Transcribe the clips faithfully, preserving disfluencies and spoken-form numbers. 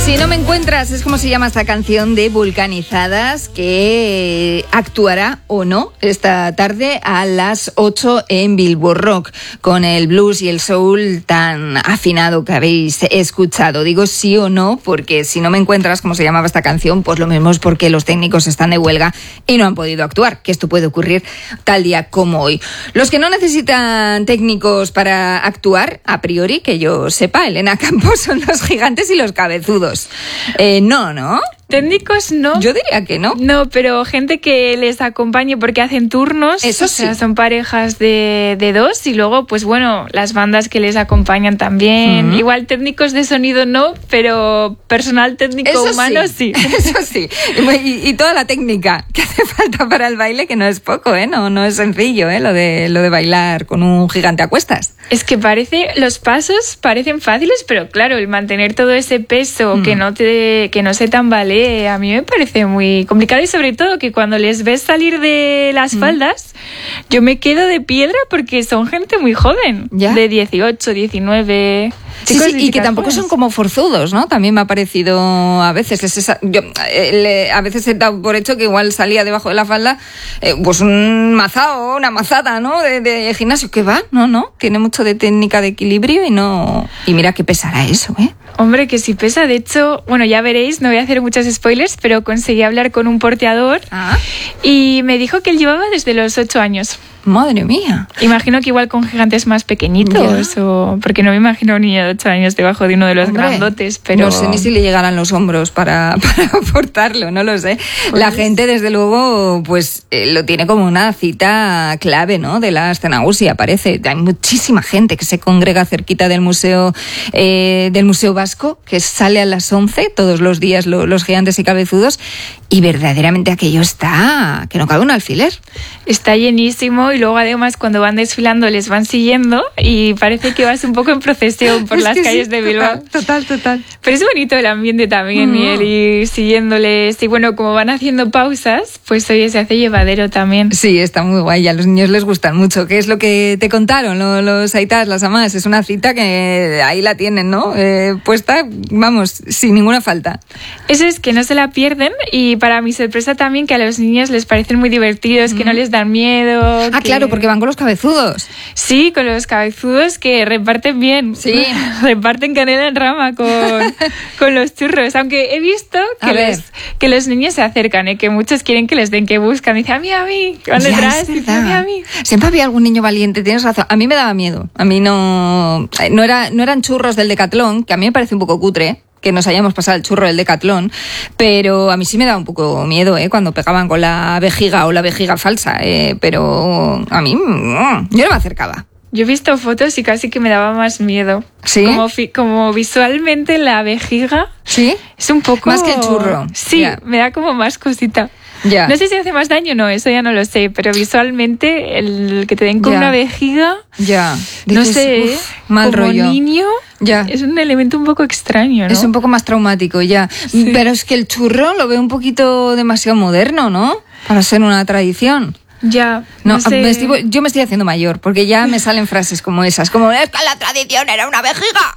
Si no me encuentras, es como se llama esta canción de Vulcanizadas, que actuará o no esta tarde a las ocho en Bilbo Rock, con el blues y el soul tan afinado que habéis escuchado. Digo sí o no, porque si no me encuentras, como se llamaba esta canción, pues lo mismo es porque los técnicos están de huelga y no han podido actuar, que esto puede ocurrir tal día como hoy. Los que no necesitan técnicos para actuar, a priori, que yo sepa, Elena Campos, son los Gigantes y los Cabezudos. Eh, no, ¿no? Técnicos no. Yo diría que no. No, pero gente que les acompañe porque hacen turnos. Eso o sí. sea, son parejas de, de dos y luego, pues bueno, las bandas que les acompañan también. Uh-huh. Igual técnicos de sonido no, pero personal técnico Eso humano sí. sí. Eso sí. Y, y toda la técnica que hace falta para el baile, que no es poco, ¿eh? No, no es sencillo, ¿eh? Lo de, lo de bailar con un gigante a cuestas. Es que parece, los pasos parecen fáciles, pero claro, el mantener todo ese peso, mm. que no te, que no se tambalee, a mí me parece muy complicado, y sobre todo que cuando les ves salir de las mm. faldas, yo me quedo de piedra porque son gente muy joven, ¿ya? De dieciocho, diecinueve... Sí, sí, y que tampoco son como forzudos, ¿no? También me ha parecido a veces, es esa, yo eh, le, a veces he dado por hecho que igual salía debajo de la falda eh, pues un mazao, una mazada, ¿no? De, de gimnasio, que va, no, no, tiene mucho de técnica de equilibrio y no, y mira que pesará eso, ¿eh? Hombre, que sí pesa. De hecho, bueno, ya veréis, no voy a hacer muchos spoilers, pero conseguí hablar con un porteador ah. y me dijo que él llevaba desde los ocho años. Madre mía. Imagino que igual con gigantes más pequeñitos, o porque no me imagino un niño de ocho años debajo de uno de los Hombre, grandotes, pero... No sé ni si le llegarán los hombros para, para portarlo, no lo sé. Pues... La gente, desde luego, pues eh, lo tiene como una cita clave, ¿no? De la Astenagusia, parece. Hay muchísima gente que se congrega cerquita del museo, eh, del Museo Vasco, que sale a las once todos los días lo, los gigantes y cabezudos, y verdaderamente aquello está... que no cabe un alfiler. Está llenísimo. Y luego además cuando van desfilando les van siguiendo y parece que vas un poco en procesión por es las calles sí, de Bilbao. Total, total, total. Pero es bonito el ambiente también, mm. y el ir siguiéndoles. Y bueno, como van haciendo pausas, pues oye, se hace llevadero también. Sí, está muy guay. A los niños les gustan mucho. ¿Qué es lo que te contaron los, los aitás, las amás? Es una cita que ahí la tienen, ¿no? Eh, puesta, vamos, sin ninguna falta. Eso es, que no se la pierden, y para mi sorpresa también que a los niños les parecen muy divertidos, mm. que no les dan miedo. Ah, que... claro, porque van con los cabezudos. Sí, con los cabezudos que reparten bien. Sí. Reparten canela en rama con, con los churros. Aunque he visto que, los, que los niños se acercan, ¿eh? Que muchos quieren que les den, que buscan. Dice, a mí, a mí. Van detrás. Dice, a mí, a mí. Siempre había algún niño valiente, tienes razón. A mí me daba miedo. A mí no... No, era, no eran churros del Decatlón, que a mí me parece un poco cutre que nos hayamos pasado el churro del Decatlón, pero a mí sí me daba un poco miedo, ¿eh? Cuando pegaban con la vejiga o la vejiga falsa, ¿eh? Pero a mí, yo no me acercaba. Yo he visto fotos y casi que me daba más miedo. ¿Sí? Como, como visualmente la vejiga. ¿Sí? Es un poco... Más que el churro. Sí, yeah. Me da como más cosita. Ya. No sé si hace más daño o no, eso ya no lo sé, pero visualmente el que te den con ya. una vejiga, ya. no Dices, sé, uf, mal como rollo. niño, ya. Es un elemento un poco extraño, ¿no? Es un poco más traumático, ya. Sí. Pero es que el churro lo veo un poquito demasiado moderno, ¿no? Para ser una tradición. Ya, no, no sé. me estoy, yo me estoy haciendo mayor, porque ya me salen frases como esas, como, es que la tradición era una vejiga.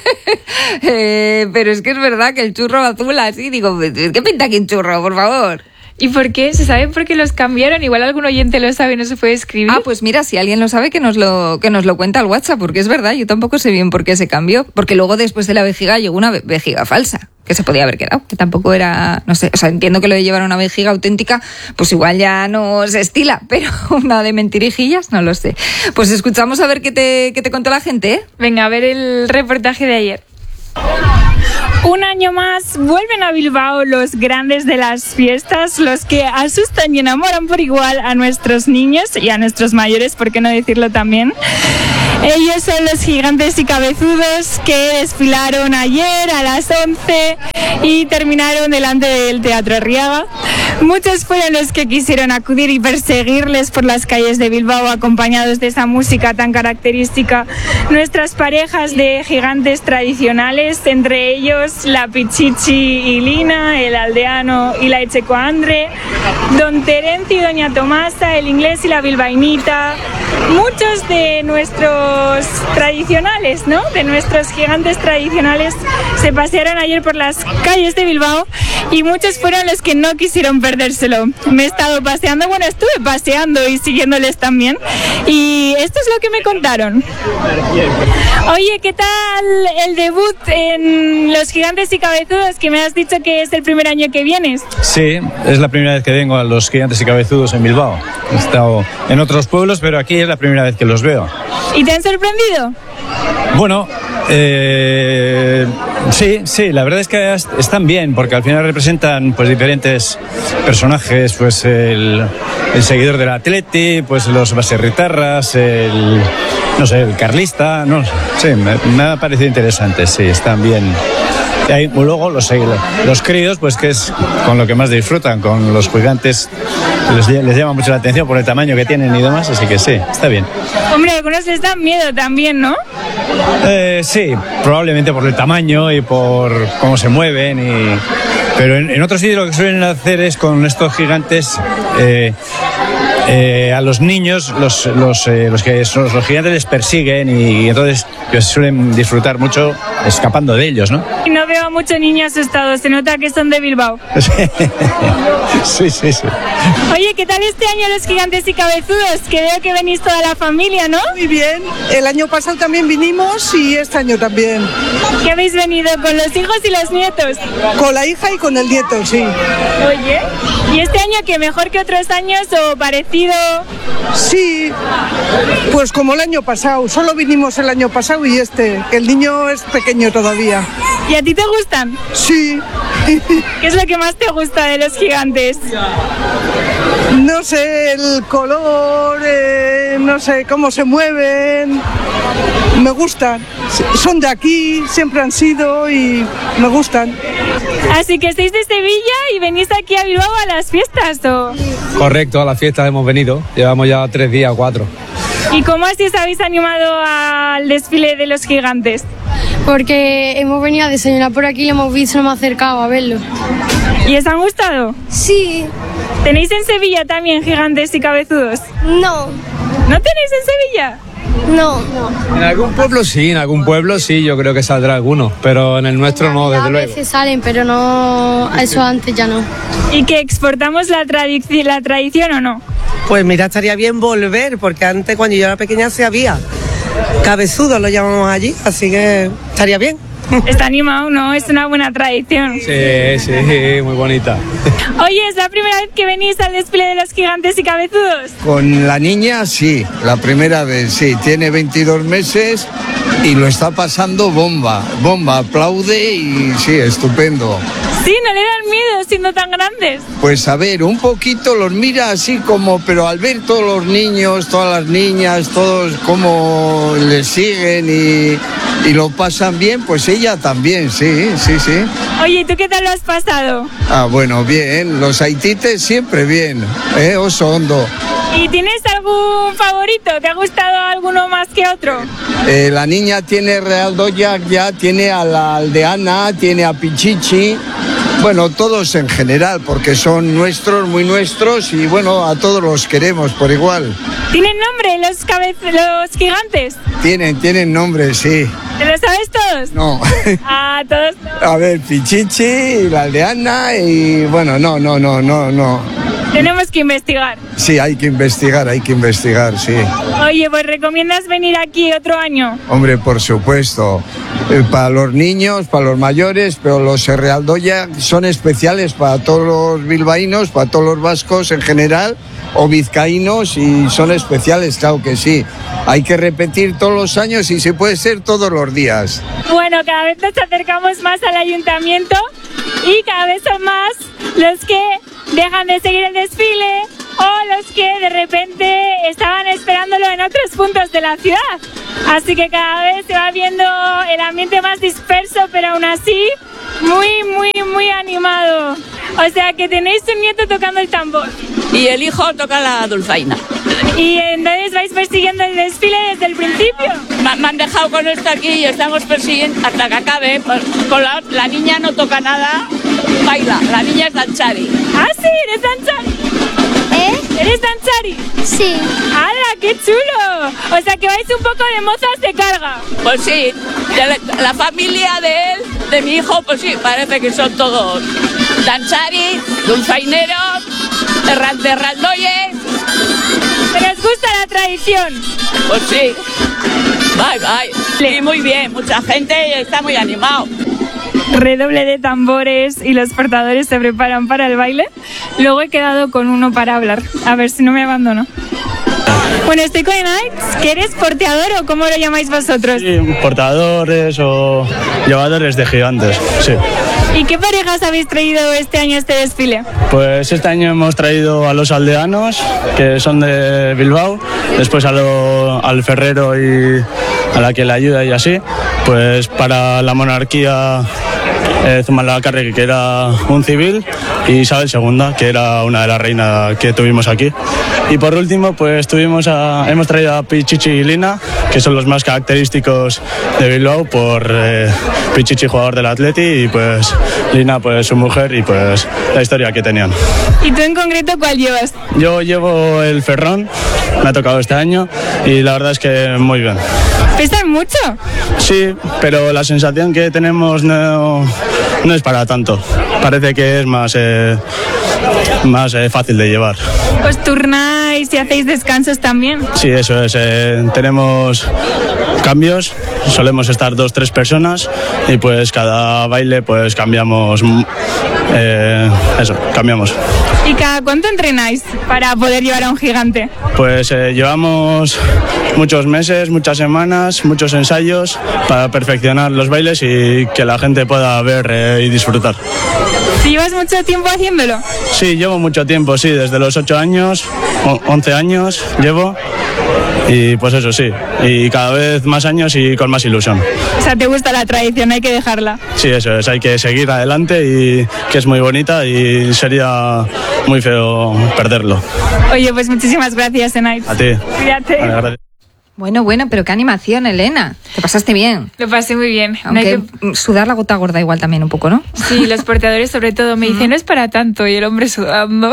eh, pero es que es verdad que el churro azul así, digo, ¿qué pinta aquí un churro, por favor? ¿Y por qué? ¿Se sabe por qué los cambiaron? Igual algún oyente lo sabe y no se puede escribir. Ah, pues mira, si alguien lo sabe, que nos lo, que nos lo cuenta al WhatsApp, porque es verdad, yo tampoco sé bien por qué se cambió, porque luego después de la vejiga llegó una vejiga falsa, que se podía haber quedado, que tampoco era, no sé, o sea, entiendo que lo de llevar una vejiga auténtica, pues igual ya no se estila, pero una de mentirijillas, no lo sé. Pues escuchamos a ver qué te, qué te contó la gente, ¿eh? Venga, a ver el reportaje de ayer. Un año más vuelven a Bilbao los grandes de las fiestas, los que asustan y enamoran por igual a nuestros niños y a nuestros mayores, ¿por qué no decirlo también? Ellos son los Gigantes y Cabezudos, que desfilaron ayer a las once y terminaron delante del Teatro Arriaga. Muchos fueron los que quisieron acudir y perseguirles por las calles de Bilbao acompañados de esa música tan característica. Nuestras parejas de gigantes tradicionales, entre ellos la Pichichi y Lina, el aldeano y la Echecoandre, don Terencio y doña Tomasa, el inglés y la bilbainita. Muchos de nuestros tradicionales, ¿no? De nuestros gigantes tradicionales se pasearon ayer por las calles de Bilbao y muchos fueron los que no quisieron perdérselo. Me he estado paseando, bueno, estuve paseando y siguiéndoles también y esto es lo que me contaron. Oye, ¿qué tal el debut en Los Gigantes y Cabezudos? Que me has dicho que es el primer año que vienes. Sí, es la primera vez que vengo a Los Gigantes y Cabezudos en Bilbao. He estado en otros pueblos, pero aquí es la primera vez que los veo. ¿Y te han sorprendido? Bueno, eh, sí, sí, la verdad es que están bien, porque al final representan pues diferentes personajes, pues el, el seguidor del Atleti, pues los baserritarras, el, no sé, el carlista, no, sí, me, me ha parecido interesante, sí, están bien. Y ahí, luego los, los críos, pues que es con lo que más disfrutan, con los gigantes les, les llama mucho la atención por el tamaño que tienen y demás, así que sí, está bien. Hombre, algunos les dan miedo también, ¿no? Eh, sí, probablemente por el tamaño y por cómo se mueven, y... pero en, en otros sitios lo que suelen hacer es con estos gigantes... Eh, Eh, a los niños los, los, eh, los que son, los gigantes les persiguen y, y entonces pues, suelen disfrutar mucho escapando de ellos, ¿no? Y no veo a muchos niños asustados, se nota que son de Bilbao. Sí, sí, sí. Oye, ¿qué tal este año Los Gigantes y Cabezudos? Que veo que venís toda la familia, ¿no? Muy bien, el año pasado también vinimos y este año también. ¿Qué habéis venido? ¿Con los hijos y los nietos? Con la hija y con el nieto, sí. Oye, ¿y este año qué, mejor que otros años o parecido? Sí, pues como el año pasado, solo vinimos el año pasado y este, que el niño es pequeño todavía. ¿Y a ti te gustan? Sí. ¿Qué es lo que más te gusta de los gigantes? No sé, el color, eh, no sé, cómo se mueven, me gustan. Son de aquí, siempre han sido y me gustan. Así que estáis de Sevilla y venís aquí a Bilbao a las fiestas, ¿o? Correcto, a las fiestas hemos venido, llevamos ya tres días, cuatro. ¿Y cómo así os habéis animado al desfile de los gigantes? Porque hemos venido a desayunar por aquí y hemos visto, nos hemos acercado a verlo. ¿Y os han gustado? Sí. ¿Tenéis en Sevilla también gigantes y cabezudos? No. ¿No tenéis en Sevilla? No. no. En algún pueblo sí, en algún pueblo sí, yo creo que saldrá alguno, pero en el nuestro no, desde luego. A veces salen, pero no, eso antes ya no. ¿Y que exportamos la, tradi- la tradición o no? Pues mira, estaría bien volver, porque antes cuando yo era pequeña se había cabezudos, lo llamamos allí, así que estaría bien. Está animado, ¿no? Es una buena tradición. Sí, sí, muy bonita. Oye, ¿es la primera vez que venís al desfile de los gigantes y cabezudos? Con la niña, sí, la primera vez, sí. Tiene veintidós meses y lo está pasando bomba, bomba, aplaude y sí, estupendo. Sí, ¿no le dan miedo siendo tan grandes? Pues a ver, un poquito los mira así como, pero al ver todos los niños, todas las niñas, todos como les siguen y, y lo pasan bien, pues ella también, sí, sí, sí. Oye, ¿tú qué tal lo has pasado? Ah, bueno, bien, los haitites siempre bien, ¿eh? Oso hondo. ¿Y tienes algún favorito? ¿Te ha gustado alguno más que otro? Eh, la niña tiene Real Doyak, ya tiene a la aldeana, tiene a Pichichi. Bueno, todos en general, porque son nuestros, muy nuestros, y bueno, a todos los queremos por igual. ¿Tienen nombre los, cabe- los gigantes? Tienen, tienen nombre, sí. ¿Te lo sabes todos? No. Ah, todos no. A ver, Pichichi, la aldeana y bueno, no, no, no, no, no. Tenemos que investigar. Sí, hay que investigar, hay que investigar, sí. Oye, pues ¿recomiendas venir aquí otro año? Hombre, por supuesto. Eh, para los niños, para los mayores, pero los Real Doyak son especiales para todos los bilbaínos, para todos los vascos en general, o vizcaínos, y son especiales, claro que sí. Hay que repetir todos los años y si puede ser todos los días. Bueno, cada vez nos acercamos más al ayuntamiento y cada vez son más los que dejan de seguir el desfile o los que de repente estaban esperándolo en otros puntos de la ciudad. Así que cada vez se va viendo el ambiente más disperso, pero aún así muy, muy, muy animado. O sea, que tenéis un nieto tocando el tambor. Y el hijo toca la dulzaina. ¿Y entonces vais persiguiendo el desfile desde el principio? Me, me han dejado con esto aquí y estamos persiguiendo hasta que acabe. Pues, con la, la niña no toca nada, baila. La niña es danchari. Ah, sí, eres danchari. ¿Eh? ¿Eres danchari? Sí. ¡Hala, qué chulo! O sea, que vais un poco de mozas de carga. Pues sí, la, la familia de él, de mi hijo, pues sí, parece que son todos danchari, dulzaineros, terraldoyes. ¿Pero os gusta la tradición? Pues sí. Bye, bye. Sí, muy bien, mucha gente y está muy animado. Redoble de tambores y los portadores se preparan para el baile. Luego he quedado con uno para hablar, a ver si no me abandono. Bueno, estoy con Enaitz, que eres porteador o ¿cómo lo llamáis vosotros? Sí, portadores o llevadores de gigantes, sí. ¿Y qué parejas habéis traído este año a este desfile? Pues este año hemos traído a los aldeanos, que son de Bilbao, después a lo, al ferrero y a la que le ayuda y así. Pues para la monarquía, eh, Zumalacárregui, que era un civil, y Isabel segunda, que era una de las reinas que tuvimos aquí. Y por último, pues tuvimos a, hemos traído a Pichichi y Lina, que son los más característicos de Bilbao, por eh, Pichichi, jugador del Atleti, y pues Lina, pues su mujer, y pues la historia que tenían. ¿Y tú en concreto cuál llevas? Yo llevo el ferrón, me ha tocado este año, y la verdad es que muy bien. ¿Pesan mucho? Sí, pero la sensación que tenemos no, no es para tanto. Parece que es más, eh, más eh, fácil de llevar. ¿Os turnáis y hacéis descansos también? Sí, eso es. Eh, tenemos cambios, solemos estar dos, tres personas y pues cada baile pues cambiamos, eh, eso, cambiamos. ¿Y cada cuánto entrenáis para poder llevar a un gigante? Pues eh, llevamos muchos meses, muchas semanas, muchos ensayos para perfeccionar los bailes y que la gente pueda ver eh, y disfrutar. ¿Llevas mucho tiempo haciéndolo? Sí, llevo mucho tiempo, sí, desde los ocho años, once años llevo. Y pues eso sí, y cada vez más años y con más ilusión. O sea, ¿te gusta la tradición? Hay que dejarla. Sí, eso es, hay que seguir adelante y que es muy bonita y sería muy feo perderlo. Oye, pues muchísimas gracias, Enaitz. A ti. Cuídate. Vale, gracias. Bueno, bueno, pero qué animación, Elena. Te pasaste bien. Lo pasé muy bien. Aunque no que... sudar la gota gorda igual también un poco, ¿no? Sí, los porteadores sobre todo me dicen, no es para tanto, y el hombre sudando.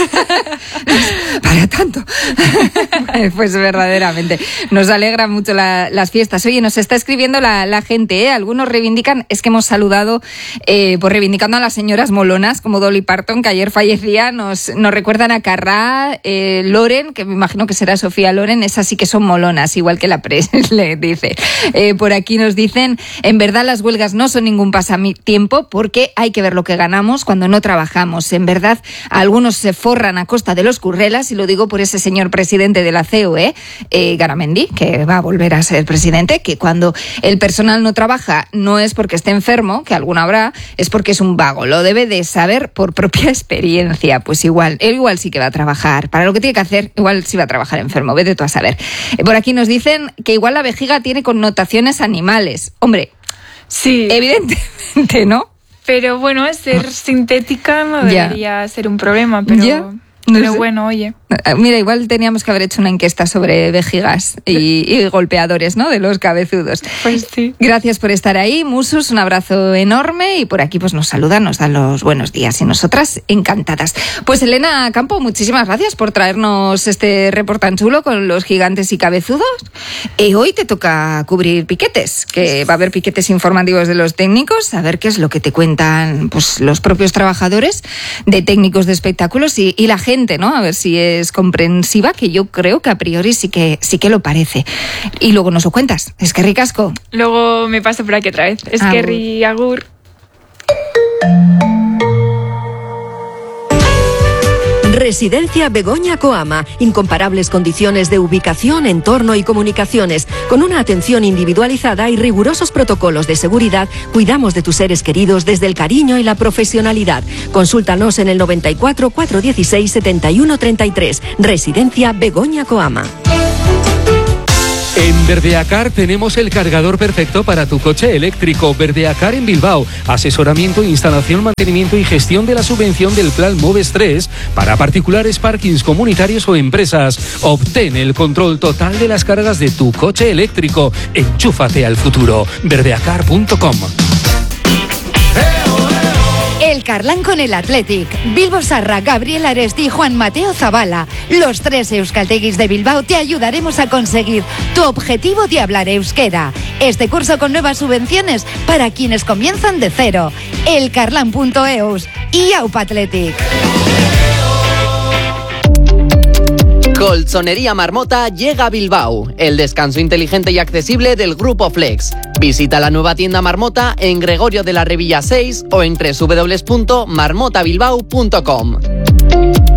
Para tanto. Pues verdaderamente. Nos alegra mucho la, las fiestas. Oye, nos está escribiendo la, la gente, ¿eh? Algunos reivindican, es que hemos saludado, eh, pues reivindicando a las señoras molonas, como Dolly Parton, que ayer fallecía, nos, nos recuerdan a Carrá, eh, Loren, que me imagino que será Sofía Loren, esas sí que son molonas, igual que la Pres, le dice. Eh, por aquí nos dicen, en verdad las huelgas no son ningún pasatiempo porque hay que ver lo que ganamos cuando no trabajamos. En verdad, algunos se forran a costa de los currelas, y lo digo por ese señor presidente de la C E U, ¿eh? Eh, Garamendi, que va a volver a ser presidente, que cuando el personal no trabaja no es porque esté enfermo, que alguno habrá, es porque es un vago. Lo debe de saber por propia experiencia. Pues igual, él igual sí que va a trabajar. Para lo que tiene que hacer, igual sí va a trabajar enfermo. Vete tú a saber. Eh, por aquí nos dicen que igual la vejiga tiene connotaciones animales. Hombre, sí, evidentemente, ¿no? Pero bueno, ser sintética no debería ya. ser un problema, pero... ¿Ya? No Pero sé. Bueno, oye. Mira, igual teníamos que haber hecho una encuesta sobre vejigas y, y golpeadores, ¿no? De los cabezudos. Pues sí. Gracias por estar ahí, Musus, un abrazo enorme, y por aquí pues nos saludan, nos dan los buenos días y nosotras encantadas. Pues Elena Campo, muchísimas gracias por traernos este report tan chulo con los gigantes y cabezudos. Y hoy te toca cubrir piquetes, que va a haber piquetes informativos de los técnicos, a ver qué es lo que te cuentan pues los propios trabajadores de técnicos de espectáculos y, y la gente, ¿no? A ver si es comprensiva, que yo creo que a priori sí que sí que lo parece. Y luego nos lo cuentas. Es que ricasco. Luego me paso por aquí otra vez. Es que ri agur. Residencia Begoña Coama. Incomparables condiciones de ubicación, entorno y comunicaciones. Con una atención individualizada y rigurosos protocolos de seguridad, cuidamos de tus seres queridos desde el cariño y la profesionalidad. Consúltanos en el noventa y cuatro, cuatrocientos dieciséis, setenta y uno treinta y tres. Residencia Begoña Coama. En Verdeacar tenemos el cargador perfecto para tu coche eléctrico. Verdeacar en Bilbao. Asesoramiento, instalación, mantenimiento y gestión de la subvención del Plan Moves tres para particulares, parkings comunitarios o empresas. Obtén el control total de las cargas de tu coche eléctrico. Enchúfate al futuro. verdeacar punto com. El Carlán con el Athletic. Bilbo Sarra, Gabriel Aresti y Juan Mateo Zabala. Los tres euskalteguis de Bilbao te ayudaremos a conseguir tu objetivo de hablar euskera. Este curso con nuevas subvenciones para quienes comienzan de cero. elcarlán punto eus y Aupa Athletic. Colchonería Marmota llega a Bilbao, el descanso inteligente y accesible del Grupo Flex. Visita la nueva tienda Marmota en Gregorio de la Revilla seis o en doble u doble u doble u punto marmota bilbao punto com.